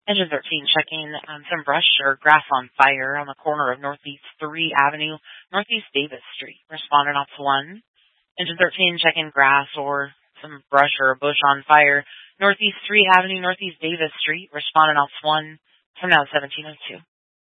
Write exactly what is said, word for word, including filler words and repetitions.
Engine thirteen checking um, some brush or grass on fire on the corner of Northeast three Avenue, Northeast Davis Street. Responding ops one. Engine thirteen checking grass or some brush or a bush on fire, Northeast three Avenue, Northeast Davis Street. Responding ops one from now seventeen oh two.